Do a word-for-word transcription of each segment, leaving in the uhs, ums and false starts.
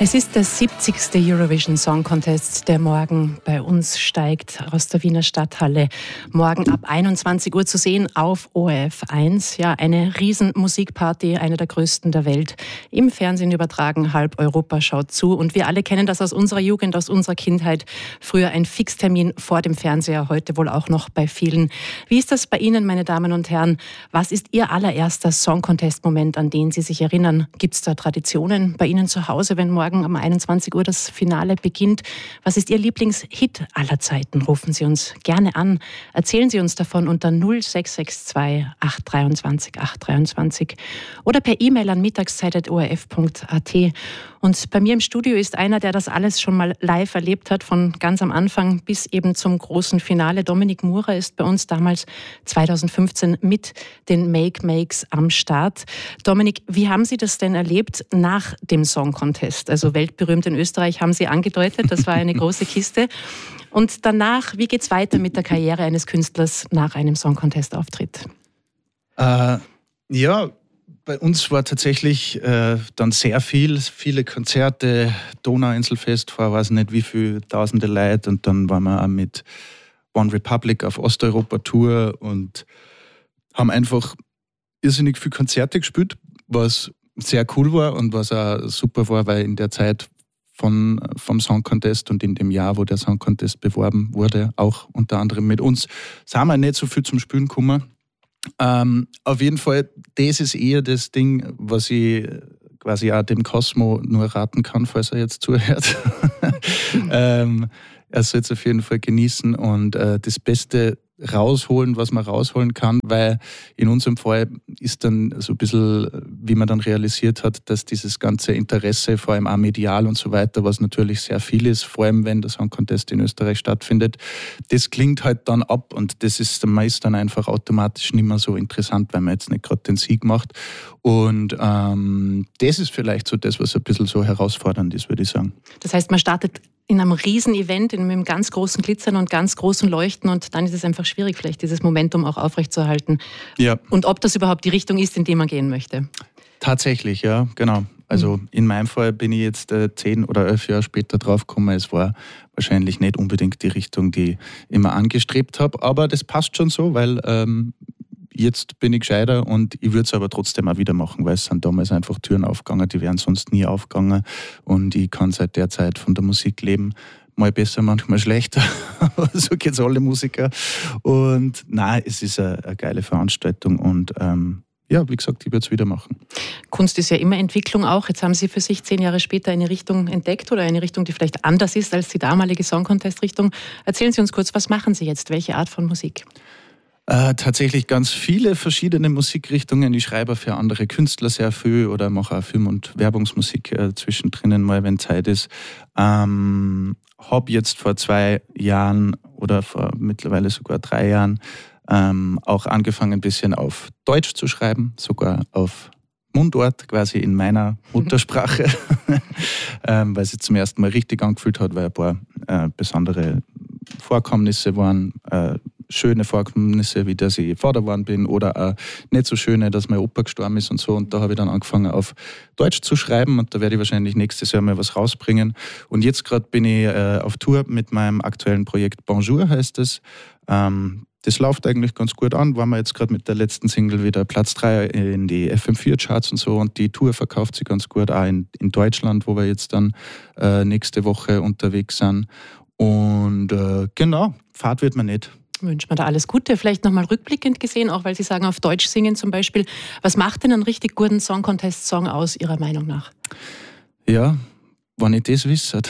Es ist der siebzigste Eurovision Song Contest, der morgen bei uns steigt aus der Wiener Stadthalle. Morgen ab einundzwanzig Uhr zu sehen auf O R F eins. Ja, eine riesen Musikparty, eine der größten der Welt. Im Fernsehen übertragen, halb Europa schaut zu. Und wir alle kennen das aus unserer Jugend, aus unserer Kindheit. Früher ein Fixtermin vor dem Fernseher, heute wohl auch noch bei vielen. Wie ist das bei Ihnen, meine Damen und Herren? Was ist Ihr allererster Song Contest-Moment, an den Sie sich erinnern? Gibt es da Traditionen bei Ihnen zu Hause, wenn morgen um einundzwanzig Uhr das Finale beginnt? Was ist Ihr Lieblingshit aller Zeiten? Rufen Sie uns gerne an. Erzählen Sie uns davon unter null sechs sechs zwei acht zwei drei acht drei oder per E-Mail an mittagszeit at o r f punkt a t. Und bei mir im Studio ist einer, der das alles schon mal live erlebt hat, von ganz am Anfang bis eben zum großen Finale. Dominik Murer ist bei uns damals zweitausendfünfzehn mit den Make Makes am Start. Dominik, wie haben Sie das denn erlebt nach dem Song Contest? Also weltberühmt in Österreich haben Sie angedeutet, das war eine große Kiste. Und danach, wie geht's weiter mit der Karriere eines Künstlers nach einem Song Contest Auftritt? Äh, ja, bei uns war tatsächlich äh, dann sehr viel, viele Konzerte, Donauinselfest vor weiß nicht wie viele tausende Leute, und dann waren wir auch mit One Republic auf Osteuropa-Tour und haben einfach irrsinnig viele Konzerte gespielt, was sehr cool war und was auch super war, weil in der Zeit von, vom Song Contest und in dem Jahr, wo der Song Contest beworben wurde, auch unter anderem mit uns, sind wir nicht so viel zum Spielen gekommen. Ähm, auf jeden Fall, das ist eher das Ding, was ich quasi auch dem Cosmo nur raten kann, falls er jetzt zuhört. ähm, er soll es auf jeden Fall genießen und äh, das Beste rausholen, was man rausholen kann, weil in unserem Fall ist dann so ein bisschen, wie man dann realisiert hat, dass dieses ganze Interesse, vor allem auch medial und so weiter, was natürlich sehr viel ist, vor allem wenn der Song Contest in Österreich stattfindet, das klingt halt dann ab und das ist dann meist dann einfach automatisch nicht mehr so interessant, weil man jetzt nicht gerade den Sieg macht. Und ähm, das ist vielleicht so das, was ein bisschen so herausfordernd ist, würde ich sagen. Das heißt, man startet in einem Riesen-Event, in einem ganz großen Glitzern und ganz großen Leuchten, und dann ist es einfach schwierig, vielleicht dieses Momentum auch aufrechtzuerhalten. Ja. Und ob das überhaupt die Richtung ist, in die man gehen möchte. Tatsächlich, ja, genau. Also mhm. in meinem Fall bin ich jetzt äh, zehn oder elf Jahre später draufgekommen. Es war wahrscheinlich nicht unbedingt die Richtung, die ich immer angestrebt habe, aber das passt schon so, weil ähm, jetzt bin ich gescheiter und ich würde es aber trotzdem auch wieder machen, weil es sind damals einfach Türen aufgegangen, die wären sonst nie aufgegangen, und ich kann seit der Zeit von der Musik leben. Mal besser, manchmal schlechter, so geht es alle Musiker. Und nein, es ist eine, eine geile Veranstaltung und ähm, ja, wie gesagt, ich würde es wieder machen. Kunst ist ja immer Entwicklung auch. Jetzt haben Sie für sich zehn Jahre später eine Richtung entdeckt oder eine Richtung, die vielleicht anders ist als die damalige Song Contest Richtung. Erzählen Sie uns kurz, was machen Sie jetzt? Welche Art von Musik? Äh, tatsächlich ganz viele verschiedene Musikrichtungen. Ich schreibe für andere Künstler sehr viel oder mache auch Film- und Werbungsmusik äh, zwischendrin mal, wenn Zeit ist. Ähm, habe jetzt vor zwei Jahren oder vor mittlerweile sogar drei Jahren ähm, auch angefangen, ein bisschen auf Deutsch zu schreiben, sogar auf Mundart, quasi in meiner Muttersprache, ähm, weil es zum ersten Mal richtig angefühlt hat, weil ein paar äh, besondere Vorkommnisse waren, äh, schöne Vorkommnisse, wie dass ich Vater geworden bin, oder auch nicht so schöne, dass mein Opa gestorben ist und so. Und da habe ich dann angefangen, auf Deutsch zu schreiben, und da werde ich wahrscheinlich nächstes Jahr mal was rausbringen. Und jetzt gerade bin ich äh, auf Tour mit meinem aktuellen Projekt Bonjour, heißt es. Ähm, das läuft eigentlich ganz gut an. Waren wir jetzt gerade mit der letzten Single wieder Platz drei in die F M vier Charts und so, und die Tour verkauft sich ganz gut, auch in, in Deutschland, wo wir jetzt dann äh, nächste Woche unterwegs sind. Und äh, genau, Fahrt wird man nicht. Wünschen wir da alles Gute. Vielleicht nochmal rückblickend gesehen, auch weil Sie sagen, auf Deutsch singen zum Beispiel. Was macht denn einen richtig guten Song-Contest-Song aus, Ihrer Meinung nach? Ja, wenn ich das wüsste.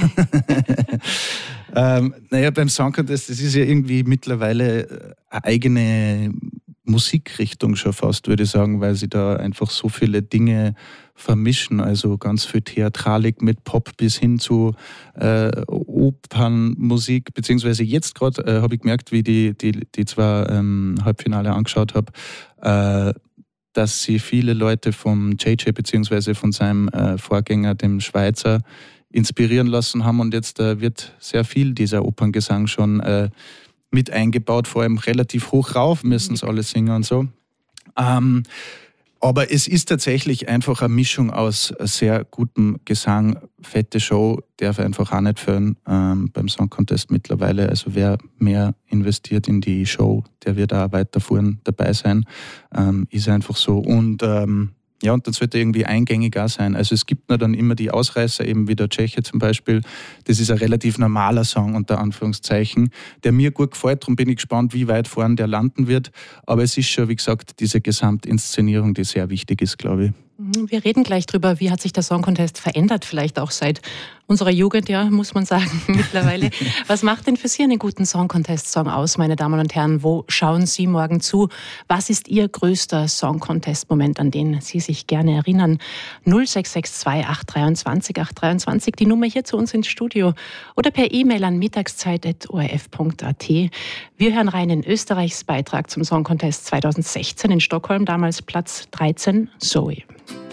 ähm, naja, beim Song-Contest, das ist ja irgendwie mittlerweile eine eigene Musikrichtung schon fast, würde ich sagen, weil sie da einfach so viele Dinge vermischen, also ganz viel Theatralik mit Pop bis hin zu äh, Opernmusik, beziehungsweise jetzt gerade äh, habe ich gemerkt, wie die, die, die zwei ähm, Halbfinale angeschaut habe, äh, dass sie viele Leute vom J J beziehungsweise von seinem äh, Vorgänger, dem Schweizer, inspirieren lassen haben, und jetzt äh, wird sehr viel dieser Operngesang schon äh, mit eingebaut, vor allem relativ hoch rauf müssen es alle singen und so. Ähm, aber es ist tatsächlich einfach eine Mischung aus sehr gutem Gesang, fette Show darf einfach auch nicht fehlen ähm, beim Song Contest mittlerweile. Also wer mehr investiert in die Show, der wird auch weiter vorn dabei sein. Ähm, ist einfach so. Und ähm, ja, und dann sollte irgendwie eingängig auch sein. Also es gibt nur dann immer die Ausreißer, eben wie der Tscheche zum Beispiel. Das ist ein relativ normaler Song, unter Anführungszeichen, der mir gut gefällt. Darum bin ich gespannt, wie weit vorn der landen wird. Aber es ist schon, wie gesagt, diese Gesamtinszenierung, die sehr wichtig ist, glaube ich. Wir reden gleich drüber, wie hat sich der Song Contest verändert, vielleicht auch seit unserer Jugend, ja, muss man sagen, mittlerweile. Was macht denn für Sie einen guten Song Contest-Song aus, meine Damen und Herren? Wo schauen Sie morgen zu? Was ist Ihr größter Song Contest-Moment, an den Sie sich gerne erinnern? null sechs sechs zwei acht zwei acht drei zwei, die Nummer hier zu uns ins Studio. Oder per E-Mail an mittagszeit at o r f punkt a t. Wir hören rein in Österreichs Beitrag zum Song Contest zweitausendsechzehn in Stockholm, damals Platz dreizehn, Zoe.